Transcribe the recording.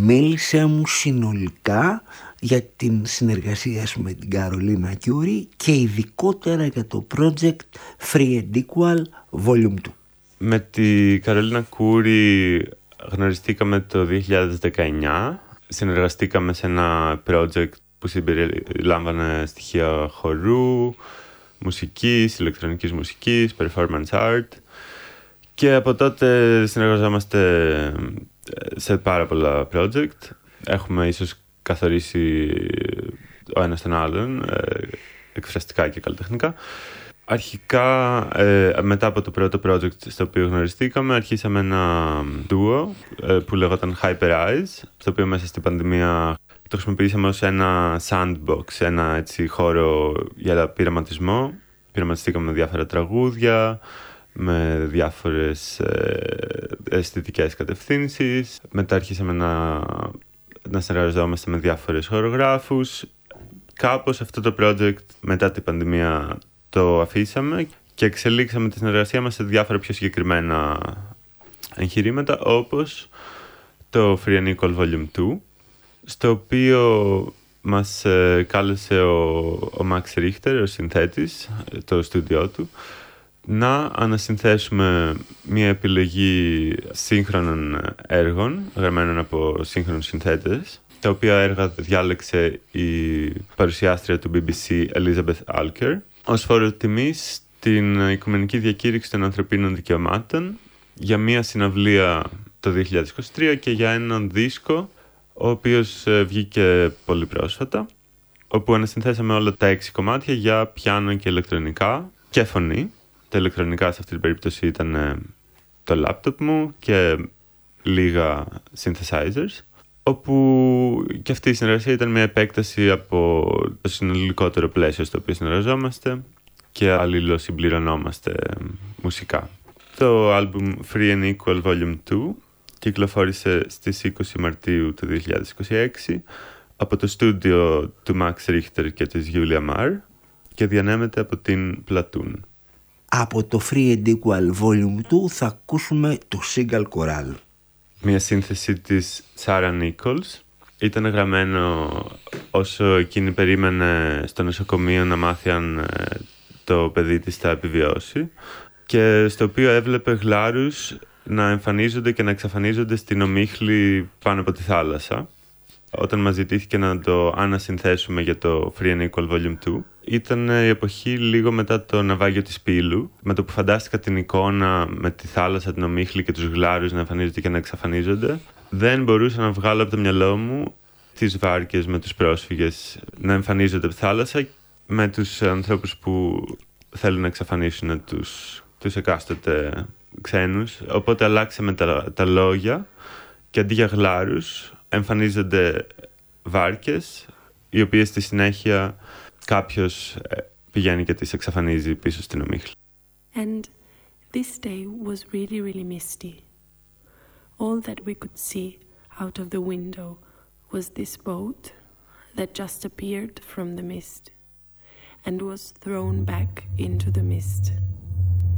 μίλησέ μου συνολικά για την συνεργασία σου με την Καρολίνα Κιούρη και ειδικότερα για το project Free and Equal Volume 2. Με τη Καρολίνα Κιούρη γνωριστήκαμε το 2019. Συνεργαστήκαμε σε ένα project που συμπεριλάμβανε στοιχεία χορού, μουσικής, ηλεκτρονικής μουσικής, performance art. Και από τότε συνεργαζόμαστε σε πάρα πολλά project. Έχουμε ίσως καθορίσει ο ένας τον άλλον, εκφραστικά και καλλιτεχνικά. Αρχικά, μετά από το πρώτο project στο οποίο γνωριστήκαμε, αρχίσαμε ένα duo που λεγόταν Hyper Eyes, στο οποίο μέσα στην πανδημία το χρησιμοποιήσαμε ως ένα sandbox, ένα έτσι χώρο για πειραματισμό. Πειραματιστήκαμε με διάφορα τραγούδια, με διάφορες αισθητικές κατευθύνσεις. Μετά αρχίσαμε να συνεργαζόμαστε με διάφορες χορογράφους. Κάπως αυτό το project μετά την πανδημία το αφήσαμε και εξελίξαμε τη συνεργασία μας σε διάφορα πιο συγκεκριμένα εγχειρήματα, όπως το Free and Equal Volume 2, στο οποίο μας κάλεσε ο Max Richter, ο συνθέτης, το στούντιό του, να ανασυνθέσουμε μια επιλογή σύγχρονων έργων, γραμμένων από σύγχρονους συνθέτες, τα οποία έργα διάλεξε η παρουσιάστρια του BBC Elizabeth Alker, ως φόρο τιμής στην Οικουμενική Διακήρυξη των Ανθρωπίνων Δικαιωμάτων για μια συναυλία το 2023 και για έναν δίσκο, ο οποίος βγήκε πολύ πρόσφατα, όπου ανασυνθέσαμε όλα τα 6 κομμάτια για πιάνο και ηλεκτρονικά και φωνή. Τα ηλεκτρονικά σε αυτή την περίπτωση ήταν το λάπτοπ μου και λίγα synthesizers, όπου και αυτή η συνεργασία ήταν μια επέκταση από το συνολικότερο πλαίσιο στο οποίο συνεργαζόμαστε και αλληλοσυμπληρωνόμαστε μουσικά. Το άλμπουμ Free and Equal Volume 2 κυκλοφόρησε στις 20 Μαρτίου του 2026 από το στούντιο του Max Richter και της Julia Marr και διανέμεται από την Platoon. Από το Free and Equal Volume 2 θα ακούσουμε το Single Choral. Μια σύνθεση της Sarah Nichols. Ήταν γραμμένο όσο εκείνη περίμενε στο νοσοκομείο να μάθει αν το παιδί της θα επιβιώσει, και στο οποίο έβλεπε γλάρους να εμφανίζονται και να εξαφανίζονται στην ομίχλη πάνω από τη θάλασσα. Όταν μας ζητήθηκε να το ανασυνθέσουμε για το Free and Equal Volume 2, ήταν η εποχή λίγο μετά το ναυάγιο της Πύλου, με το που φαντάστηκα την εικόνα με τη θάλασσα, την ομίχλη και τους γλάρους να εμφανίζονται και να εξαφανίζονται. Δεν μπορούσα να βγάλω από το μυαλό μου τις βάρκες με τους πρόσφυγες να εμφανίζονται από τη θάλασσα, με τους ανθρώπους που θέλουν να εξαφανίσουν τους εκάστοτε ξένους. Οπότε αλλάξαμε τα λόγια και αντί για γλάρους εμφανίζονται βάρκες, οι οποίες στη συνέχεια κάποιος πηγαίνει και τις εξαφανίζει πίσω στην ομίχλη. And this day was really, really misty. All that we could see out of the window was this boat that just appeared from the mist and was thrown back into the mist.